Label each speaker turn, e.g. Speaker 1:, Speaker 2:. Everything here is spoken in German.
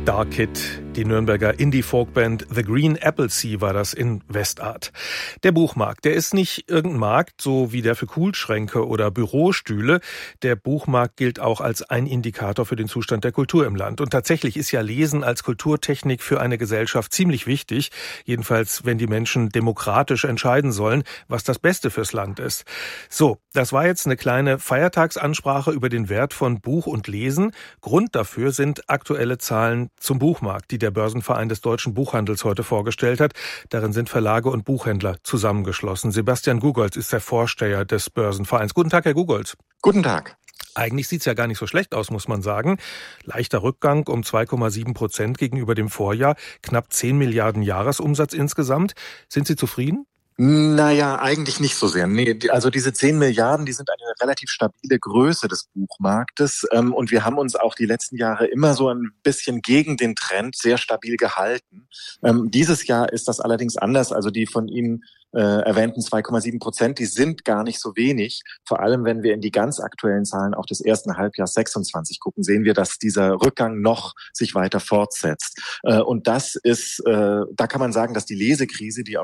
Speaker 1: Dark Kid, die Nürnberger Indie-Folkband The Green Appleseed war das in Westart. Der Buchmarkt, der ist nicht irgendein Markt, so wie der für Kühlschränke oder Bürostühle. Der Buchmarkt gilt auch als ein Indikator für den Zustand der Kultur im Land. Und tatsächlich ist ja Lesen als Kulturtechnik für eine Gesellschaft ziemlich wichtig. Jedenfalls, wenn die Menschen demokratisch entscheiden sollen, was das Beste fürs Land ist. So, das war jetzt eine kleine Feiertagsansprache über den Wert von Buch und Lesen. Grund dafür sind aktuelle Zahlen zum Buchmarkt, die der Börsenverein des deutschen Buchhandels heute vorgestellt hat. Darin sind Verlage und Buchhändler zusammengeschlossen. Sebastian Gugolz ist der Vorsteher des Börsenvereins. Guten Tag, Herr Gugolz.
Speaker 2: Guten Tag.
Speaker 1: Eigentlich sieht's ja gar nicht so schlecht aus, muss man sagen. Leichter Rückgang um 2,7% gegenüber dem Vorjahr. Knapp 10 Milliarden Jahresumsatz insgesamt. Sind Sie zufrieden?
Speaker 2: Naja, eigentlich nicht so sehr. Nee, also diese 10 Milliarden, die sind eine relativ stabile Größe des Buchmarktes. Und wir haben uns auch die letzten Jahre immer so ein bisschen gegen den Trend sehr stabil gehalten. Dieses Jahr ist das allerdings anders. Also die von Ihnen erwähnten 2,7%, die sind gar nicht so wenig. Vor allem, wenn wir in die ganz aktuellen Zahlen auch des ersten Halbjahres 26 gucken, sehen wir, dass dieser Rückgang noch sich weiter fortsetzt. Und das ist, da kann man sagen, dass die Lesekrise, die